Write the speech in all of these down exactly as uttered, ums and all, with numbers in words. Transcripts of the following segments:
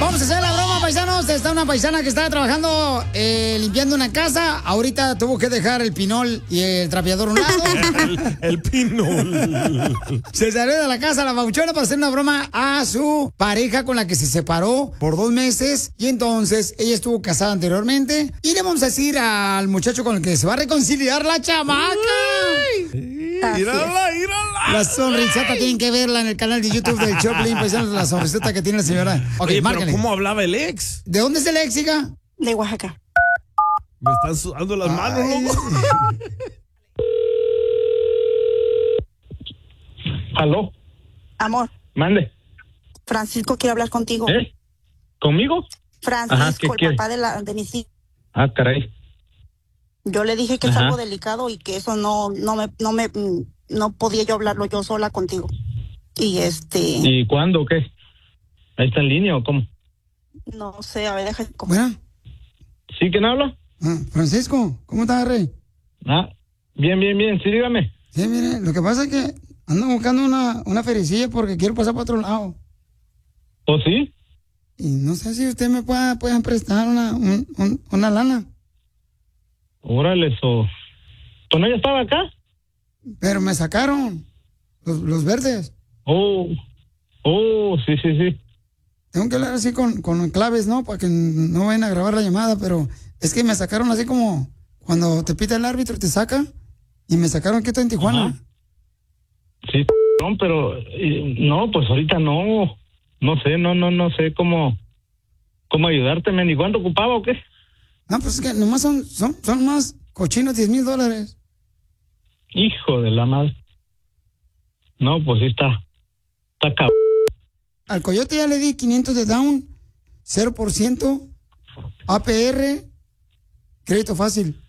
Vamos a hacer la broma, paisanos. Está una paisana que estaba trabajando eh, limpiando una casa. Ahorita tuvo que dejar el pinol y el trapeador a un lado. el, el pinol. Se salió de la casa la babuchona para hacer una broma a su pareja con la que se separó por dos meses. Y entonces ella estuvo casada anteriormente. Y le vamos a decir al muchacho con el que se va a reconciliar la chamaca. ¡Mírala, mírala! La sonrisota tienen que verla en el canal de YouTube del Choplin, paisanos, la sonrisota que tiene la señora. Ok, Oye, márcale. pero ¿cómo hablaba el ex? ¿De dónde es el ex, hija? De Oaxaca. Me están sudando las manos, Ay. loco. ¿Aló? Amor, Mande. Francisco quiere hablar contigo. ¿Eh? ¿Conmigo? Francisco, Ajá, ¿qué el quiere? papá de, la, de mis hijos. Ah, caray. Yo le dije que es Ajá. algo delicado y que eso no, no me, no me, mm, no podía yo hablarlo yo sola contigo. Y este, ¿Y cuándo o qué? ¿Ahí está en línea o cómo? no sé, a ver, deja. Bueno, ¿Sí? ¿Quién habla? ah, Francisco, ¿cómo estás, Rey? Ah, bien, bien, bien. Sí, dígame. Sí, mire, lo que pasa es que ando buscando una, una fericilla porque quiero pasar para otro lado. ¿O sí? Y no sé si usted me pueda, pueda prestar una, un- un- una lana. Órale, eso. ¿Pues no ya estaba acá? Pero me sacaron los, los verdes. Oh, oh, sí, sí, sí. Tengo que hablar así con, con claves, ¿no? Para que no vayan a grabar la llamada, pero es que me sacaron así como cuando te pita el árbitro, te saca, y me sacaron aquí estoy en Tijuana. Ajá. Sí, no, pero eh, no, pues ahorita no. No sé, no, no, no sé cómo, cómo ayudarte, men. ¿Y cuánto ocupaba o qué? No, pues es que nomás son, son, son más cochinos diez mil dólares. Hijo de la madre. No, pues sí está, está cabrón. Al coyote ya le di quinientos de down, cero por ciento, A P R, crédito fácil.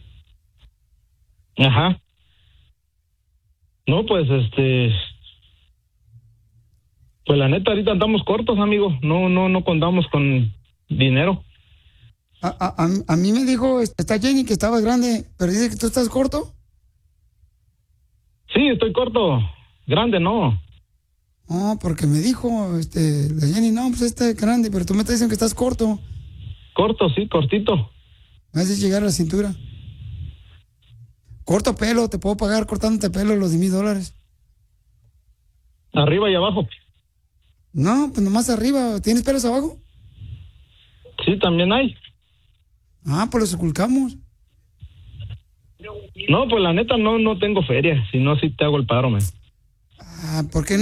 Ajá. No, pues este, pues la neta ahorita andamos cortos, amigo. No, no, no contamos con dinero. A, a, a, a mí me dijo esta Jenny que estabas grande, pero dice que tú estás corto. Sí, estoy corto. Grande, no. No, porque me dijo este, la Jenny, no, pues este es grande, pero tú me estás diciendo que estás corto. Corto, sí, cortito. Me haces llegar a la cintura. Corto pelo, te puedo pagar cortándote pelo los diez mil dólares. Arriba y abajo. No, pues nomás arriba. ¿Tienes pelos abajo? Sí, también hay. Ah, pues los ocultamos. No, pues la neta no, no tengo feria. Si no, sí te hago el paro, man. Ah, ¿por qué